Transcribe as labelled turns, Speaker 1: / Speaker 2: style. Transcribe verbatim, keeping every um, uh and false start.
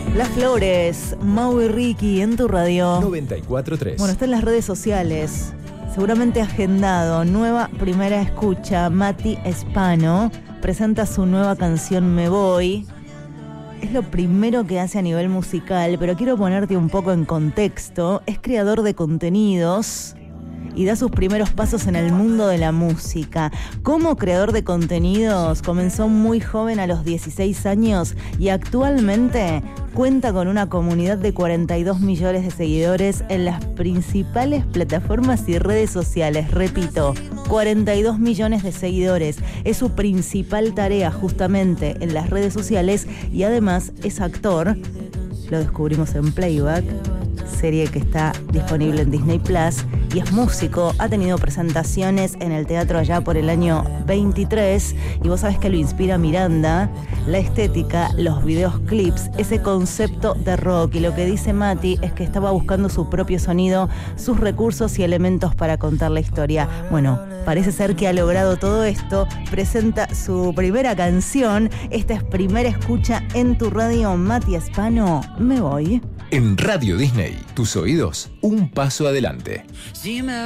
Speaker 1: Las Flores, Mau y Ricky en tu radio.
Speaker 2: noventa y cuatro punto tres.
Speaker 1: Bueno, está en las redes sociales. Seguramente agendado. Nueva primera escucha. Mati Espano presenta su nueva canción Me Voy. Es lo primero que hace a nivel musical, pero quiero ponerte un poco en contexto. Es creador de contenidos y da sus primeros pasos en el mundo de la música. Como creador de contenidos, comenzó muy joven a los dieciséis años y actualmente cuenta con una comunidad de cuarenta y dos millones de seguidores en las principales plataformas y redes sociales. Repito, cuarenta y dos millones de seguidores. Es su principal tarea justamente en las redes sociales y además es actor. Lo descubrimos en Playback, serie que está disponible en Disney Plus, y es músico. Ha tenido presentaciones en el teatro allá por el año veintitrés y vos sabés que lo inspira Miranda, la estética, los videos clips, ese concepto de rock. Y lo que dice Mati es que estaba buscando su propio sonido, sus recursos y elementos para contar la historia. Bueno, parece ser que ha logrado todo esto. Presenta su primera canción. Esta es primera escucha en tu radio. Mati Espano, Me Voy.
Speaker 2: En Radio Disney, tus oídos, un paso adelante.
Speaker 3: Si me